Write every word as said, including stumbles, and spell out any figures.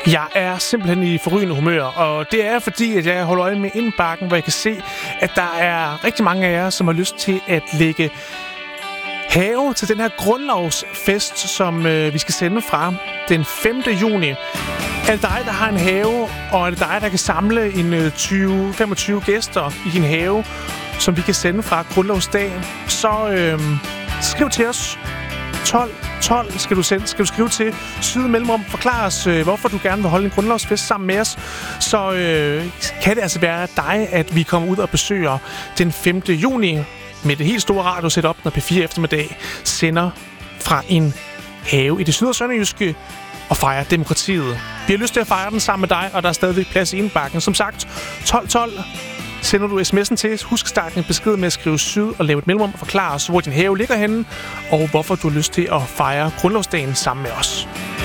Jeg er simpelthen i forrygende humør, og det er fordi, at jeg holder øje med indbakken, hvor jeg kan se, at der er rigtig mange af jer, som har lyst til at lægge have til den her grundlovsfest, som øh, vi skal sende fra den femte juni. Er det dig, der har en have, og er det dig, der kan samle en øh, tyve til femogtyve gæster i din have, som vi kan sende fra grundlovsdagen, så øh, skriv til os. tolv tolv skal du sende, skal du skrive til Syd Mellemrum. Forklar os, øh, hvorfor du gerne vil holde en grundlovsfest sammen med os. Så øh, kan det altså være dig, at vi kommer ud og besøger den femte juni med det helt store radiosetup, når P fire Eftermiddag sender fra en have i det syd- og sønderjyske og fejrer demokratiet. Vi har lyst til at fejre den sammen med dig, og der er stadigvæk plads i indbakken. Som sagt, tolv tolv sender du sms'en til. Husk at starte en besked med at skrive syd og lave et mellemrum og forklare os, hvor din have ligger henne, og hvorfor du har lyst til at fejre grundlovsdagen sammen med os.